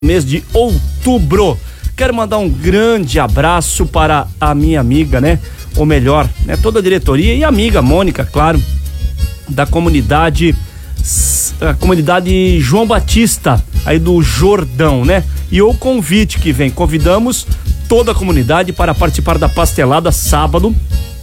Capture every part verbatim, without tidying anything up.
mês de outubro. Quero mandar um grande abraço para a minha amiga, né? Ou melhor, né? Toda a diretoria e a amiga Mônica, claro, da comunidade, a comunidade João Batista, aí do Jordão, né? E o convite que vem, convidamos toda a comunidade para participar da pastelada sábado,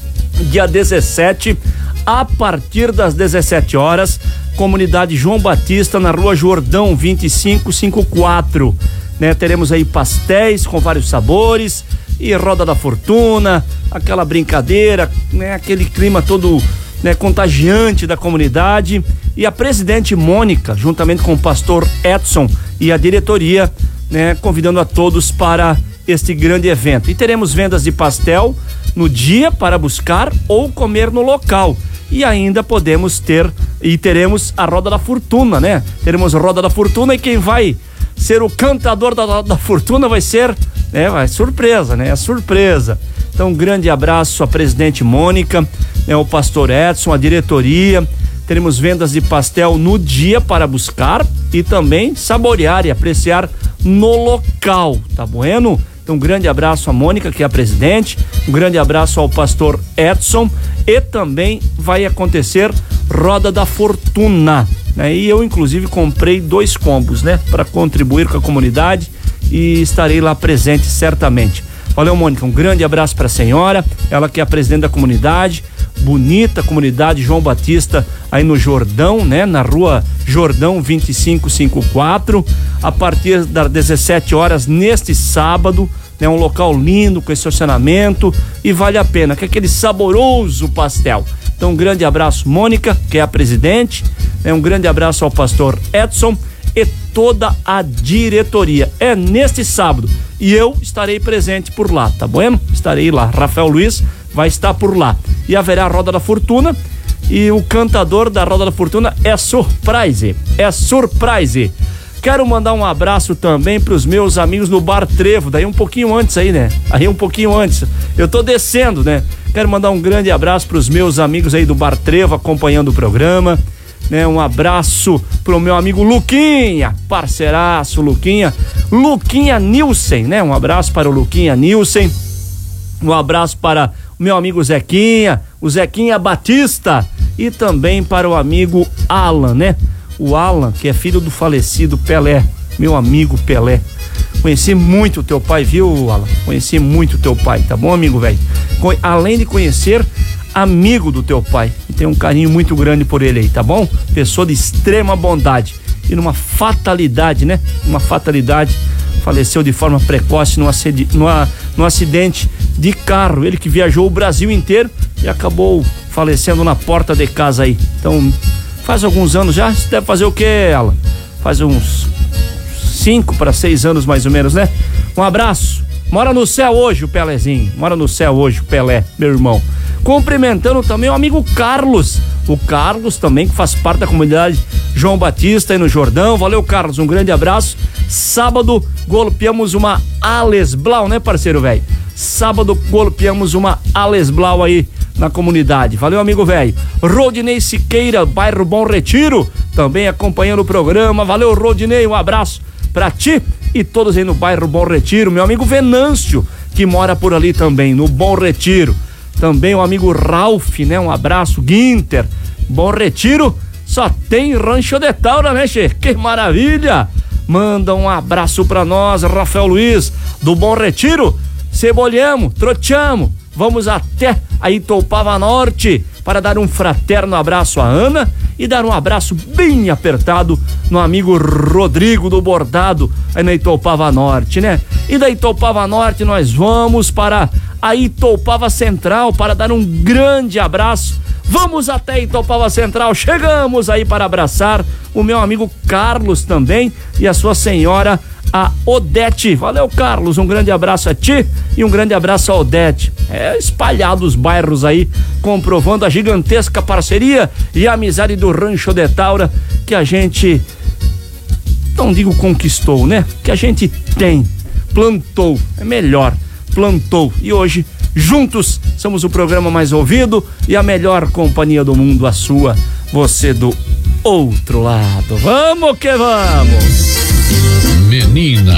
dia dezessete, a partir das dezessete horas, comunidade João Batista, na rua Jordão vinte e cinco cinquenta e quatro, né? Teremos aí pastéis com vários sabores e roda da fortuna, aquela brincadeira, né? Aquele clima todo, né, contagiante da comunidade, e a presidente Mônica, juntamente com o pastor Edson e a diretoria, né, convidando a todos para este grande evento. E teremos vendas de pastel no dia para buscar ou comer no local. E ainda podemos ter e teremos a Roda da Fortuna, né? Teremos a Roda da Fortuna e quem vai ser o cantador da Roda da Fortuna vai ser, né? Vai, surpresa, né? É surpresa. Então, um grande abraço à presidente Mônica, né? O pastor Edson, a diretoria. Teremos vendas de pastel no dia para buscar e também saborear e apreciar no local, tá bueno? Então, um grande abraço à Mônica, que é a presidente, um grande abraço ao pastor Edson, e também vai acontecer Roda da Fortuna, né? E eu, inclusive, comprei dois combos, né? Para contribuir com a comunidade e estarei lá presente certamente. Valeu, Mônica, um grande abraço para a senhora, ela que é a presidente da comunidade, bonita comunidade João Batista, aí no Jordão, né? Na rua Jordão vinte e cinco cinquenta e quatro, a partir das dezessete horas neste sábado, né? Um local lindo, com estacionamento, e vale a pena, que é aquele saboroso pastel. Então, um grande abraço, Mônica, que é a presidente, né? Um grande abraço ao pastor Edson e toda a diretoria. É neste sábado e eu estarei presente por lá, tá bom? Estarei lá, Rafael Luiz vai estar por lá. E haverá a Roda da Fortuna, e o cantador da Roda da Fortuna é surprise, é surprise. Quero mandar um abraço também para os meus amigos no Bar Trevo, daí um pouquinho antes aí, né? Aí um pouquinho antes, eu tô descendo, né? Quero mandar um grande abraço para os meus amigos aí do Bar Trevo, acompanhando o programa, né? Um abraço pro meu amigo Luquinha, parceiraço Luquinha, Luquinha Nilsen, né? Um abraço para o Luquinha Nilsen, um abraço para o meu amigo Zequinha, o Zequinha Batista, e também para o amigo Alan, né? O Alan, que é filho do falecido Pelé, meu amigo Pelé. Conheci muito o teu pai, viu, Alan? Conheci muito o teu pai, tá bom, amigo velho? Além de conhecer, amigo do teu pai, e tenho um carinho muito grande por ele aí, tá bom? Pessoa de extrema bondade, e numa fatalidade, né? Uma fatalidade, faleceu de forma precoce num acidente, num acidente de carro. Ele que viajou o Brasil inteiro e acabou falecendo na porta de casa aí. Então, faz alguns anos já, você deve fazer o que, ela? Faz uns cinco para seis anos mais ou menos, né? Um abraço. Mora no céu hoje o Pelézinho, mora no céu hoje o Pelé, meu irmão. Cumprimentando também o amigo Carlos, o Carlos também, que faz parte da comunidade João Batista aí no Jordão. Valeu, Carlos, um grande abraço. Sábado golpeamos uma Ales Blau, né, parceiro velho? Sábado golpeamos uma Ales Blau aí na comunidade. Valeu, amigo velho. Rodinei Siqueira, bairro Bom Retiro, também acompanhando o programa. Valeu, Rodinei, um abraço pra ti e todos aí no bairro Bom Retiro. Meu amigo Venâncio, que mora por ali também, no Bom Retiro. Também o amigo Ralph, né? Um abraço, Guinter. Bom Retiro, só tem Rancho de Taura, né, che? Que maravilha! Manda um abraço pra nós, Rafael Luiz, do Bom Retiro. Cebolhamos, troteamos, vamos até a Itoupava Norte para dar um fraterno abraço à Ana e dar um abraço bem apertado no amigo Rodrigo do Bordado, aí na Itoupava Norte, né? E da Itoupava Norte nós vamos para a Itoupava Central para dar um grande abraço. Vamos até Itoupava Central, chegamos aí para abraçar o meu amigo Carlos também e a sua senhora, a Odete. Valeu, Carlos, um grande abraço a ti e um grande abraço a Odete. É, espalhado os bairros aí, comprovando a gigantesca parceria e a amizade do Rancho de Taura, que a gente, não digo conquistou, né? Que a gente tem, plantou, é melhor, plantou. E hoje, juntos, somos o programa mais ouvido e a melhor companhia do mundo, a sua, você do outro lado. Vamos que vamos! Menina